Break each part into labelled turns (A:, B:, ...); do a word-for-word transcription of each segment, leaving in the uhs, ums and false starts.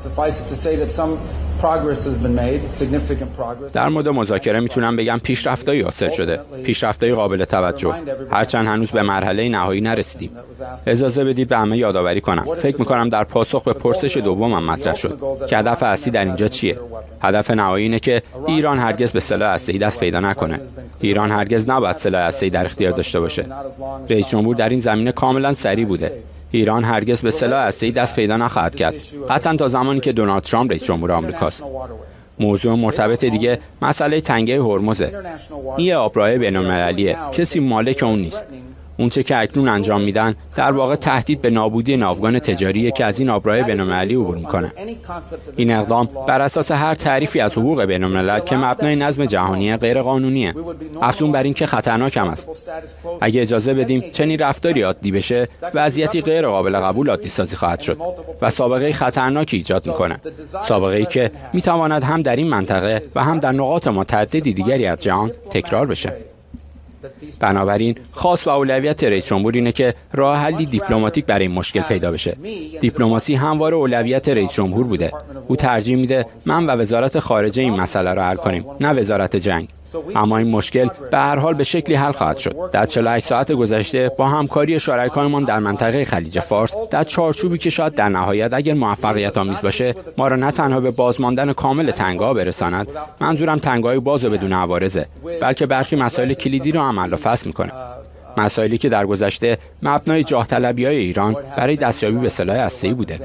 A: در مورد مذاکره میتونم بگم پیشرفتایی حاصل شده، پیشرفتایی قابل توجه، هرچند هنوز به مرحله نهایی نرسیدیم. اجازه بدید به همه یادآوری کنم. فکر میکنم در پاسخ به پرسش دومم مطرح شد که هدف اصلی در اینجا چیه؟ هدف نهایی اینه که ایران هرگز به سلاح هسته‌ای دست پیدا نکنه. ایران هرگز نباید سلاح هسته‌ای در اختیار داشته باشه. رئیس جمهور در این زمینه کاملا صریح بوده. ایران هرگز به سلاح هسته‌ای دست پیدا نخواهد کرد، قطعا تا زمانی که دونالد ترامپ رئیس جمهور آمریکاست. موضوع مرتبط دیگه مسئله تنگه هرمزه. این یه آبراه بین‌المللیه، کسی مالک اون نیست. اون چه که اکنون انجام میدن در واقع تهدید به نابودی ناوگان تجاریه که از این آبراه بین‌المللی عبور میکنه. این اقدام بر اساس هر تعریفی از حقوق بین‌الملل که مبنای نظم جهانی غیر قانونیه، افزون بر این که خطرناک هم است. اگه اجازه بدیم چنین رفتاری عادی بشه، وضعیتی غیر قابل قبول عادی سازی خواهد شد و سابقه خطرناکی ایجاد میکنه. سابقه‌ای که میتواند هم در این منطقه و هم در نقاط متعددی دیگری از جهان تکرار بشه. بنابراین خاص و اولویت رئیس جمهور اینه که راه حلی دیپلماتیک برای این مشکل پیدا بشه. دیپلماسی همواره اولویت رئیس جمهور بوده. او ترجیح میده من و وزارت خارجه این مسئله رو حل کنیم، نه وزارت جنگ. اما این مشکل به هر حال به شکلی حل خواهد شد. در چهل و هشت ساعت گذشته با همکاری شرکایمان در منطقه خلیج فارس، در چارچوبی که شاید در نهایت اگر موفقیت آمیز باشه ما را نه تنها به بازماندن کامل تنگه‌ها برساند، منظورم تنگه‌های باز و بدون عوارضه، بلکه برخی مسائل کلیدی را هم حل و فصل میکنه. مسائلی که در گذشته مبنای جاه طلبی‌های ایران برای دستیابی به سلاح هسته‌ای بوده.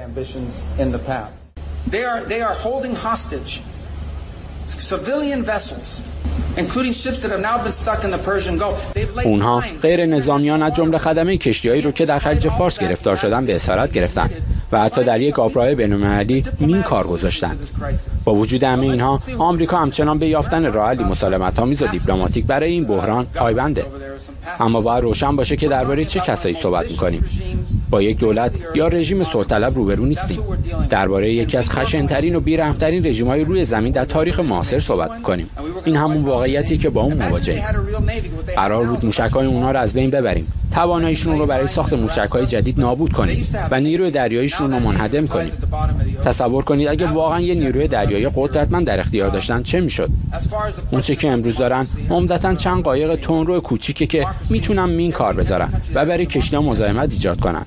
A: اونها غیر نظامیان از جمله خدمه کشتی‌هایی رو که در خلیج فارس گرفتار شدن به اسارت گرفتن و حتی در یک آبراه بین‌المللی مین کار گذاشتن. با وجود همه اینها، آمریکا همچنان به یافتن راه حلی مسالمت‌آمیز و دیپلماتیک برای این بحران پایبنده. اما باید روشن باشه که درباره چه کسایی صحبت می‌کنیم. با یک دولت یا رژیم صلح‌طلب روبرو نیستیم. درباره یکی از خشن‌ترین و بی‌رحم‌ترین رژیم‌های روی زمین در تاریخ معاصر صحبت می‌کنیم. این همون واقعیتی که با اون مواجهیم. قرار بود موشک‌های اونها رو از بین ببریم، تواناییشون رو برای ساخت موشک‌های جدید نابود کنیم و نیروی دریاییشون رو منهدم کنیم. تصور کنید اگه واقعا یه نیروی دریایی قدرتمند در اختیار داشتن چه میشد؟ اون چه که امروز دارن عمدتاً چند قایق تندرو کوچیکه که میتونن مین کار بذارن و برای کشتی‌ها مزاحمت ایجاد کنن.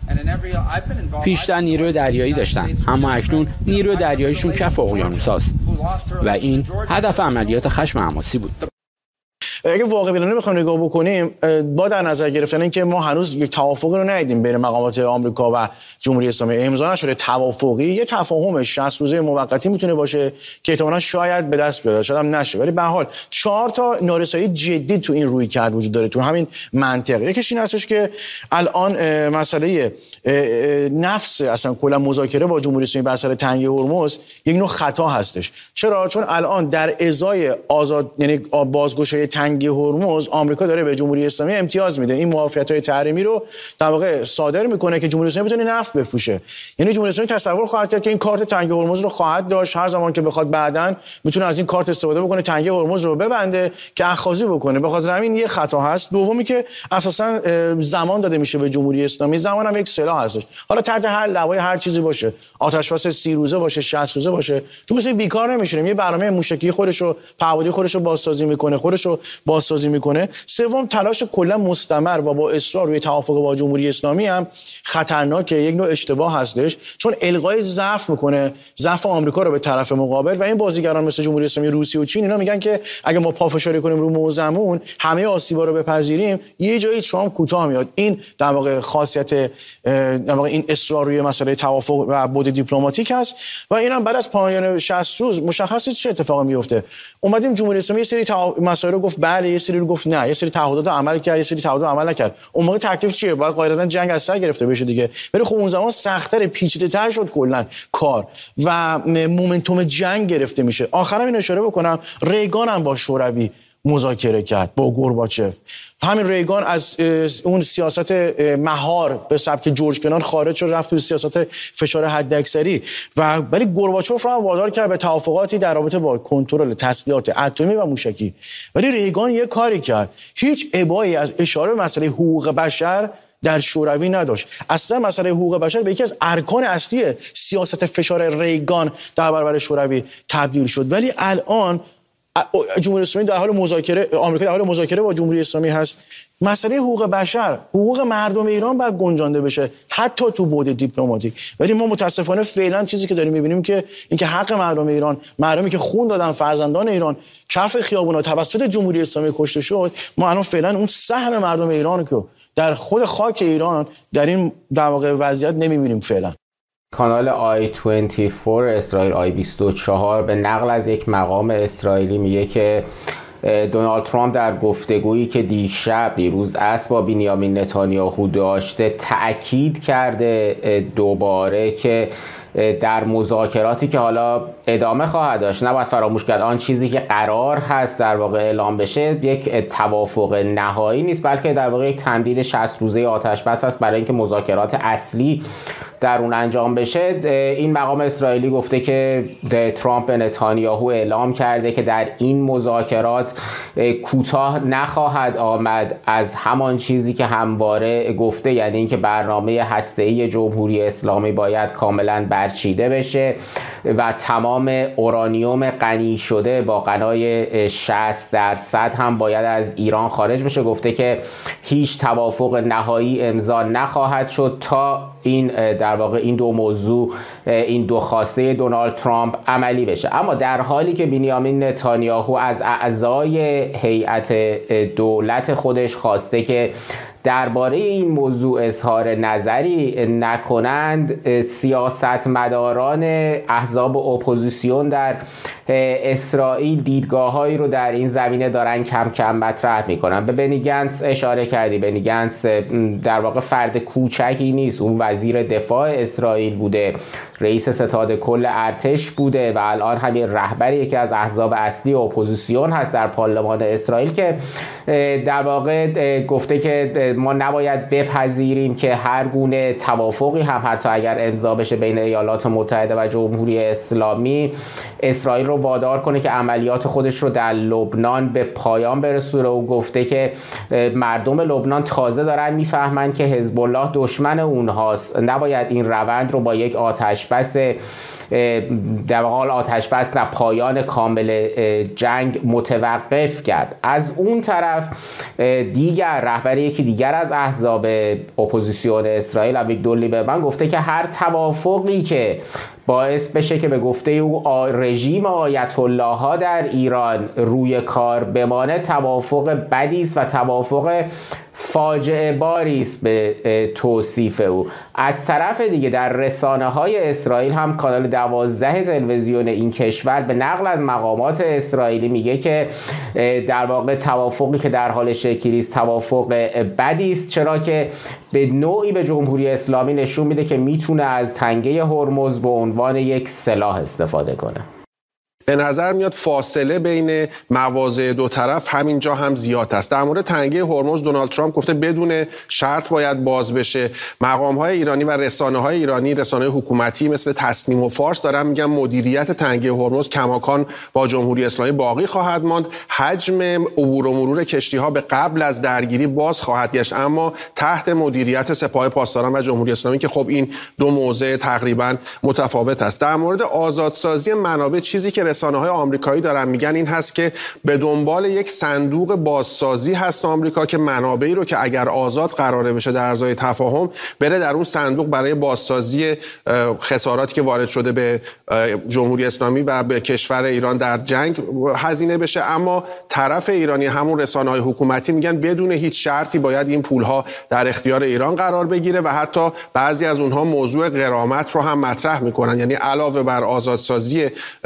A: پیشتر نیروی دریایی داشتن، اما اکنون نیروی دریاییشون کف اقیانوس‌هاست و این هدف عملیات خشم حماسی بود.
B: اگه واقع بینانه بخوایم نگاه بکنیم، با در نظر گرفتن اینکه ما هنوز یک توافقی رو ندیدیم بین مقامات آمریکا و جمهوری اسلامی، امضا نشده توافقی، یه تفاهم شصت روزه موقتی میتونه باشه که احتمالاً شاید به دست بیاد، شاید هم نشه، ولی به هر حال چهار تا نارسایی جدی تو این روی کرد وجود داره تو همین منطقه. یکیش این هستش که الان مسئله نفس اصلا کلا مذاکره با جمهوری اسلامی بر سر تنگه هرمز یک نوع خطا هستش. چرا؟ چون الان در ازای آزاد یعنی بازگشایی تنگه هرمز آمریکا داره به جمهوری اسلامی امتیاز میده. این موافقت‌های تحریمی رو در واقع صادر میکنه که جمهوری اسلامی بتونه نفت بفروشه. یعنی جمهوری اسلامی تصور خواهد کرد که این کارت تنگه هرمز رو خواهد داشت، هر زمان که بخواد بعداً میتونه از این کارت استفاده بکنه، تنگه هرمز رو ببنده که اخاذی بکنه. به خاطر همین یه خطا هست. دومی که اساساً زمان داده میشه به جمهوری اسلامی، زمان هم یک سلاح هستش. حالا تحت هر لوای هر چیزی باشه، آتش بس سی روزه باشه، شصت روزه باشه، چون کسی بیکار نمیشه. یه برنامه موشکی خودش رو، پهپادی خودش رو بازسازی میکنه، خودش رو بازسازی میکنه. سوم، تلاش کلا مستمر و با اصرار روی توافق با جمهوری اسلامی هم خطرناکه، یک نوع اشتباه هستش، چون الغای ضعف میکنه، ضعف آمریکا رو به طرف مقابل. و این بازیگران مثل جمهوری اسلامی، روسیه و چین اینا میگن که اگه ما پافشاری کنیم رو موزمون، همه آسیبا رو بپذیریم، یه جایی ترامپ کوتاه میاد. این در واقع خاصیت در واقع این اصرار روی مسئله توافق و بعد دیپلماتیک هست. و اینم بعد از پایان شصت روز مشخصه چه اتفاقی میفته. اومدیم جمهوری اسلامی یه سری مسائل رو گفت بله، یه سری رو گفت نه، یه سری تعهدات عمل کرد، یه سری تعهدات عمل نکرد. اون موقع تکلیف چیه؟ باید قاعدتا جنگ از سر گرفته بشه دیگه. ولی خب اون زمان سخت‌تر، پیچیده‌تر شد کلا کار و مومنتوم جنگ گرفته میشه. آخرام این اشاره بکنم، ریگان هم با شوروی مذاکره کرد، با گورباچف. همین ریگان از اون سیاست مهار به سبک جورج کنان خارج شد، رفت تو سیاست فشار حداکثری و ولی گورباچوف را وادار کرد به توافقاتی در رابطه با کنترل تسلیحات اتمی و موشکی. ولی ریگان یه کاری کرد، هیچ ابایی از اشاره به مسئله حقوق بشر در شوروی نداشت. اصلا مسئله حقوق بشر به یکی از ارکان اصلی سیاست فشار ریگان در برابر شوروی تبدیل شد. ولی الان جمهوری اسلامی در حال مذاکره، آمریکا در حال مذاکره با جمهوری اسلامی هست. مسئله حقوق بشر، حقوق مردم ایران باید گنجانده بشه حتی تو بعد دیپلماتیک. ولی ما متاسفانه فعلا چیزی که داریم می‌بینیم که اینکه حق مردم ایران، مردمی که خون دادن، فرزندان ایران کف خیابونا توسط جمهوری اسلامی کشته شد، ما الان فعلا اون سهم مردم ایران که در خود خاک ایران در این در واقع وضعیت نمی‌بینیم فعلا.
C: کانال آی بیست و چهار اسرائیل آی بیست و چهار به نقل از یک مقام اسرائیلی میگه که دونالد ترامپ در گفتگویی که دیشب دیروز عصر با بنیامین نتانیاهو داشته تأکید کرده دوباره که در مذاکراتی که حالا ادامه خواهد داشت نباید فراموش کرد آن چیزی که قرار هست در واقع اعلام بشه یک توافق نهایی نیست، بلکه در واقع یک تمدید شصت روزه آتش بس است برای اینکه مذاکرات اصلی در اون انجام بشه. این مقام اسرائیلی گفته که ترامپ به نتانیاهو اعلام کرده که در این مذاکرات کوتاه نخواهد آمد از همان چیزی که همواره گفته، یعنی اینکه برنامه هسته‌ای جمهوری اسلامی باید کاملا برچیده بشه و تمام اورانیوم غنی شده با غنای شصت درصد هم باید از ایران خارج بشه. گفته که هیچ توافق نهایی امضا نخواهد شد تا این در واقع این دو موضوع، این دو خواسته دونالد ترامپ عملی بشه. اما در حالی که بنیامین نتانیاهو از اعضای هیئت دولت خودش خواسته که درباره این موضوع اظهار نظری نکنند، سیاستمداران احزاب اپوزیسیون در اسرائیل دیدگاه‌هایی رو در این زمینه دارن کم کم مطرح میکنن. به بنی گنتس اشاره کردی. بنی گنتس در واقع فرد کوچکی نیست، اون وزیر دفاع اسرائیل بوده، رئیس ستاد کل ارتش بوده و الان همین رهبر یکی از احزاب اصلی اپوزیسیون هست در پارلمان اسرائیل که در واقع گفته که ما نباید بپذیریم که هر گونه توافقی هم حتی اگر امضا بشه بین ایالات متحده و جمهوری اسلامی اسرائیل رو وادار کنه که عملیات خودش رو در لبنان به پایان برسونه. و گفته که مردم لبنان تازه دارن میفهمن که حزب الله دشمن اونهاست، نباید این روند رو با یک آتش بس در حال آتش بس نه پایان کامل جنگ متوقف کرد. از اون طرف دیگر رهبر یکی دیگر از احزاب اپوزیسیون اسرائیل اویگدور لیبرمن گفته که هر توافقی که باعث بشه که به گفته او رژیم آیت الله ها در ایران روی کار بمانه توافق بدی است و توافق فاجعه باری است به توصیف او. از طرف دیگه در رسانه های اسرائیل هم کانال دوازده تلویزیون این کشور به نقل از مقامات اسرائیلی میگه که در واقع توافقی که در حال شکلی است توافق بدی است، چرا که به نوعی به جمهوری اسلامی نشون میده که میتونه از تنگه هرمز به عنوان یک سلاح استفاده کنه.
D: به نظر میاد فاصله بین مواضع دو طرف همینجا هم زیاد است. در مورد تنگه هرمز دونالد ترامپ گفته بدون شرط باید باز بشه. مقام‌های ایرانی و رسانه‌های ایرانی، رسانه‌های حکومتی مثل تصنیم و فارس دارن میگن مدیریت تنگه هرمز کماکان با جمهوری اسلامی باقی خواهد ماند. حجم عبور و مرور کشتی‌ها به قبل از درگیری باز خواهد گشت، اما تحت مدیریت سپاه پاسداران و جمهوری اسلامی که خب این دو موضع تقریبا متفاوت است. در مورد آزادسازی منابع چیزی که رسانه‌های آمریکایی دارن میگن این هست که به دنبال یک صندوق بازسازی هست آمریکا که منابعی رو که اگر آزاد قراره بشه در ازای تفاهم بره در اون صندوق برای بازسازی خساراتی که وارد شده به جمهوری اسلامی و به کشور ایران در جنگ هزینه بشه. اما طرف ایرانی همون رسانه‌های حکومتی میگن بدون هیچ شرطی باید این پولها در اختیار ایران قرار بگیره و حتی بعضی از اونها موضوع غرامت رو هم مطرح میکنن، یعنی علاوه بر آزادسازی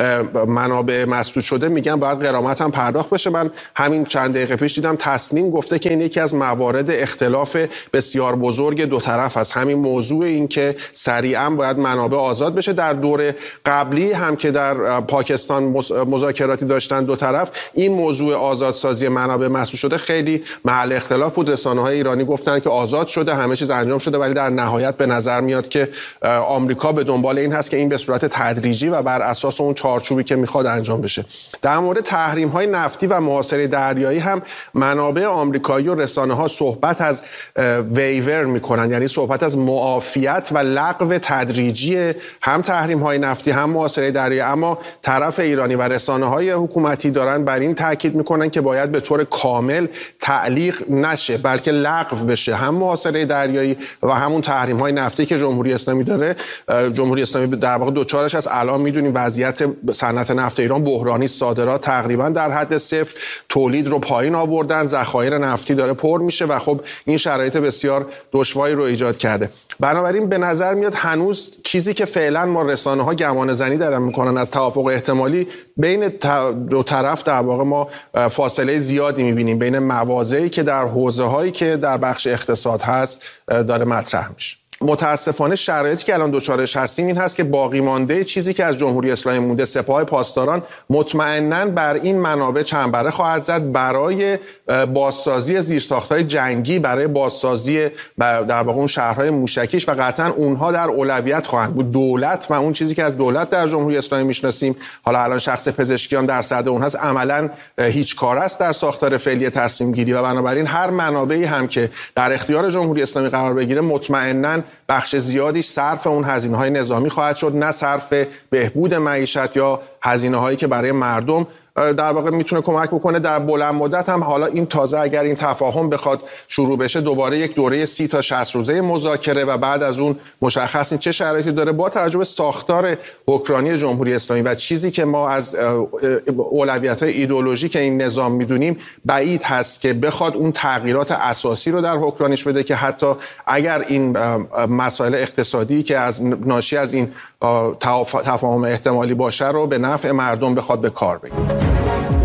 D: منابع مسدود شده میگن باید غرامت هم پرداخت بشه. من همین چند دقیقه پیش دیدم تصنیم گفته که این یکی از موارد اختلاف بسیار بزرگ دو طرف است، همین موضوع این که سریعا باید منابع آزاد بشه. در دور قبلی هم که در پاکستان مذاکراتی داشتن دو طرف، این موضوع آزادسازی منابع مسدود شده خیلی محل اختلاف بود. رسانه‌های ایرانی گفتن که آزاد شده، همه چیز انجام شده، ولی در نهایت به نظر میاد که آمریکا به دنبال این هست که این به صورت تدریجی و بر اساس اون چارچوبی که میخواد انجام بشه. در مورد تحریم های نفتی و محاصره دریایی هم منابع آمریکایی و رسانه ها صحبت از ویور میکنن، یعنی صحبت از معافیت و لغو تدریجی هم تحریم های نفتی هم محاصره دریایی، اما طرف ایرانی و رسانه های حکومتی دارن بر این تاکید میکنن که باید به طور کامل تعلیق نشه بلکه لغو بشه هم محاصره دریایی و همون تحریم های نفتی که جمهوری اسلامی داره. جمهوری اسلامی در واقع دوچارش از الان میدونیم وضعیت صنعت نفت ایران بحرانی، صادرات تقریبا در حد صفر، تولید رو پایین آوردن، ذخایر نفتی داره پر میشه و خب این شرایط بسیار دشواری رو ایجاد کرده. بنابراین به نظر میاد هنوز چیزی که فعلا ما رسانه ها گمان زنی دارن میکنن از توافق احتمالی بین دو طرف در واقع ما فاصله زیادی میبینیم بین مواضعی که در حوزه هایی که در بخش اقتصاد هست داره مطرح میشه. متاسفانه شرایطی که الان دوچارش هستیم این هست که باقی مانده چیزی که از جمهوری اسلامی مونده، سپاه پاسداران، مطمئناً بر این منابع چنبره خواهد زد برای بازسازی زیرساخت‌های جنگی، برای بازسازی در واقع اون شهرهای موشکیش و قطعاً اونها در اولویت خواهند بود. دولت و اون چیزی که از دولت در جمهوری اسلامی میشناسیم، حالا الان شخص پزشکیان در صدر اون هست، عملاً هیچ کار است در ساختار فعلی تصمیم گیری و بنابراین هر منابعی هم که در اختیار جمهوری اسلامی قرار بگیره مطمئناً بخش زیادیش صرف اون هزینه‌های نظامی خواهد شد، نه صرف بهبود معیشت یا هزینه‌هایی که برای مردم در واقع میتونه کمک بکنه در بلند مدت. هم حالا این تازه اگر این تفاهم بخواد شروع بشه دوباره یک دوره سی تا شصت روزه مذاکره و بعد از اون مشخص این چه شرایطی داره با توجه به ساختار حکمرانی جمهوری اسلامی و چیزی که ما از اولویت‌های ایدئولوژیک این نظام میدونیم، بعید هست که بخواد اون تغییرات اساسی رو در حکمرانیش بده که حتی اگر این مسائل اقتصادی که از ناشی از این تفاهم احتمالی باشه رو به نفع مردم بخواد به کار بگیره.